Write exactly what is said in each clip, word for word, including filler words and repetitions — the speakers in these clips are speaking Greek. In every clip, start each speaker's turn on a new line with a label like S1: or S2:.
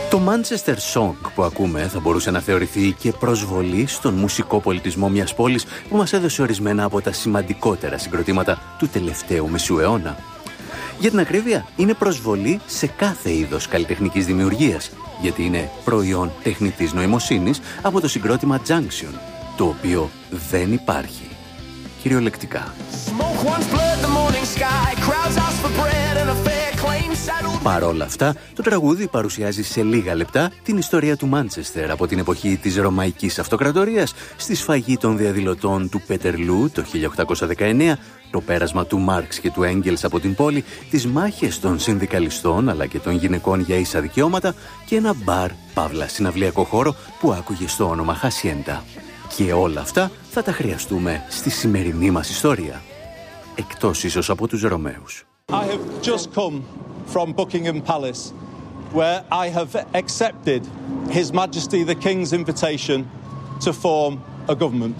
S1: Το Manchester Song που ακούμε θα μπορούσε να θεωρηθεί και προσβολή στον μουσικό πολιτισμό μιας πόλης που μας έδωσε ορισμένα από τα σημαντικότερα συγκροτήματα του τελευταίου μισού αιώνα. Για την ακρίβεια, είναι προσβολή σε κάθε είδος καλλιτεχνικής δημιουργίας, γιατί είναι προϊόν τεχνητής νοημοσύνης από το συγκρότημα Junction, το οποίο δεν υπάρχει. Κυριολεκτικά. Παρόλα αυτά, το τραγούδι παρουσιάζει σε λίγα λεπτά την ιστορία του Μάντσεστερ από την εποχή της Ρωμαϊκής Αυτοκρατορίας στη σφαγή των διαδηλωτών του Πέτερλου το χίλια οκτακόσια δεκαεννέα, το πέρασμα του Μάρξ και του Έγγελς από την πόλη, τις μάχες των συνδικαλιστών αλλά και των γυναικών για ίσα δικαιώματα και ένα μπαρ, παύλα συναυλιακό χώρο που άκουγε στο όνομα Χασιέντα. Και όλα αυτά θα τα χρειαστούμε στη σημερινή μας ιστορία. Εκτός ίσως από τους Ρωμαίους.
S2: I have just come from Buckingham Palace, where I have accepted His Majesty the King's invitation to form a government.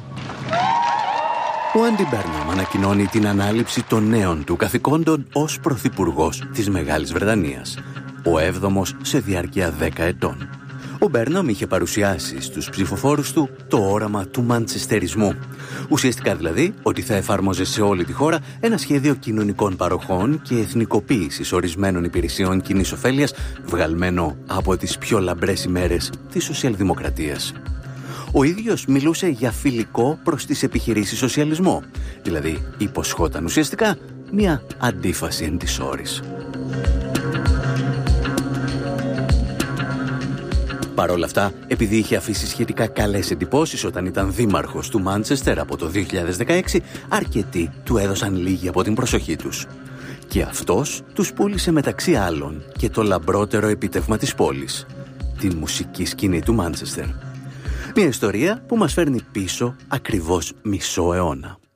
S1: Ο Άντι Μπέρναμ ανακοινώνει την ανάληψη των νέων του καθηκόντων ως Πρωθυπουργός της Μεγάλης Βρετανίας, ο έβδομος σε διάρκεια δέκα ετών. Ο Μπέρναμ είχε παρουσιάσει στους ψηφοφόρους του το όραμα του μαντσεστερισμού. Ουσιαστικά δηλαδή ότι θα εφάρμοζε σε όλη τη χώρα ένα σχέδιο κοινωνικών παροχών και εθνικοποίησης ορισμένων υπηρεσιών κοινής ωφέλειας, βγαλμένο από τις πιο λαμπρές ημέρες της σοσιαλδημοκρατίας. Ο ίδιος μιλούσε για φιλικό προς τις επιχειρήσεις σοσιαλισμό, δηλαδή υποσχόταν ουσιαστικά μια αντίφαση εν της όρης. Παρ' όλα αυτά, επειδή είχε αφήσει σχετικά καλές εντυπώσεις όταν ήταν δήμαρχος του Μάντσεστερ από το δύο χιλιάδες δεκαέξι, αρκετοί του έδωσαν λίγη από την προσοχή τους. Και αυτός τους πούλησε μεταξύ άλλων και το λαμπρότερο επίτευγμα της πόλης, την μουσική σκηνή του Μάντσεστερ. Μια ιστορία που μας φέρνει πίσω ακριβώς μισό αιώνα.